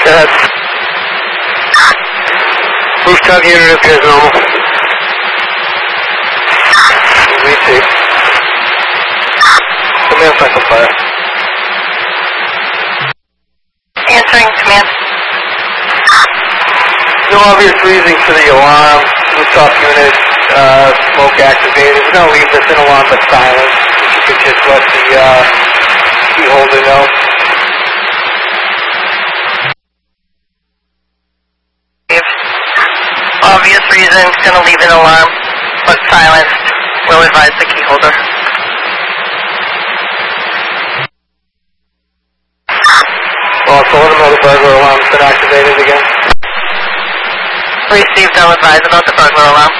ahead. Rooftop unit appears normal. We see. Command cycle fire. Answering command. No obvious reason for the alarm. Rooftop unit, smoke activated. We're going to leave this in alarm but silent. If you could just let the key holder know. Obvious reasons, going to leave an alarm but silenced. Will advise the key holder. Also, let them know the burglar alarm's been activated again. Received, I'll advise about the burglar alarm.